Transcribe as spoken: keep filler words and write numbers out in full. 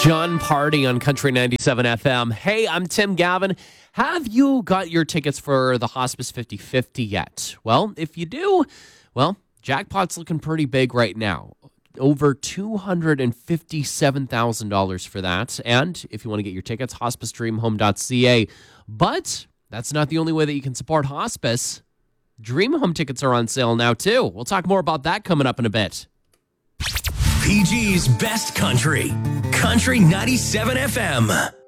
John Party on Country ninety-seven F M. Hey, I'm Tim Gavin. Have you got your tickets for the Hospice fifty fifty yet? Well, if you do, well, jackpot's looking pretty big right now. Over two hundred fifty-seven thousand dollars for that. And if you want to get your tickets, hospice dream home dot c a. But that's not the only way that you can support hospice. Dream Home tickets are on sale now, too. We'll talk more about that coming up in a bit. P G's Best Country. Country ninety-seven F M.